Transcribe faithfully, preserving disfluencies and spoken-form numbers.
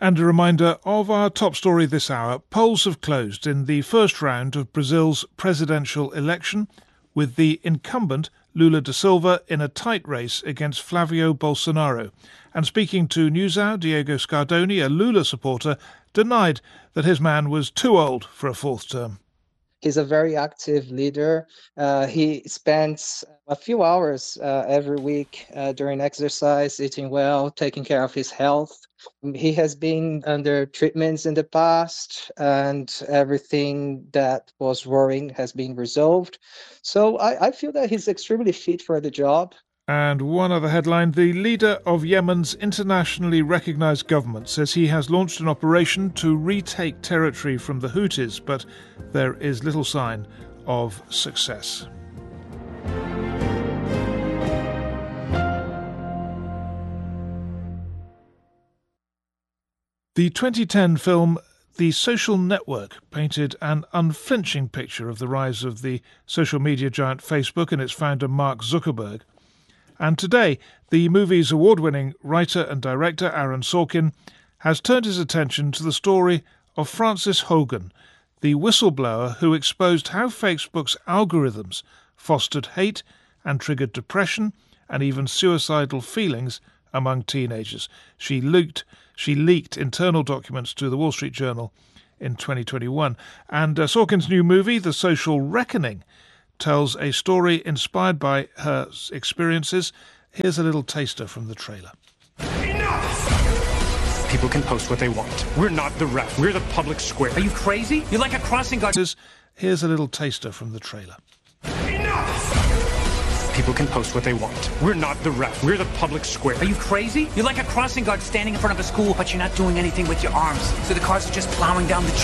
And a reminder of our top story this hour. Polls have closed in the first round of Brazil's presidential election, with the incumbent Lula da Silva in a tight race against Flavio Bolsonaro. And speaking to NewsHour, Diego Scardoni, a Lula supporter, denied that his man was too old for a fourth term. He's a very active leader. Uh, he spends a few hours uh, every week uh, during exercise, eating well, taking care of his health. He has been under treatments in the past, and everything that was worrying has been resolved. So I, I feel that he's extremely fit for the job. And one other headline, the leader of Yemen's internationally recognised government says he has launched an operation to retake territory from the Houthis, but there is little sign of success. The twenty ten film The Social Network painted an unflinching picture of the rise of the social media giant Facebook and its founder Mark Zuckerberg. And today, the movie's award-winning writer and director Aaron Sorkin has turned his attention to the story of Frances Hogan, the whistleblower who exposed how Facebook's algorithms fostered hate and triggered depression and even suicidal feelings among teenagers. She leaked, she leaked internal documents to the Wall Street Journal in twenty twenty-one. And uh, Sorkin's new movie, The Social Reckoning, tells a story inspired by her experiences. Here's a little taster from the trailer. Enough! People can post what they want. We're not the ref. We're the public square. Are you crazy? You're like a crossing guard. Here's a little taster from the trailer. Enough! People can post what they want. We're not the ref. We're the public square. Are you crazy? You're like a crossing guard standing in front of a school, but you're not doing anything with your arms. So the cars are just plowing down the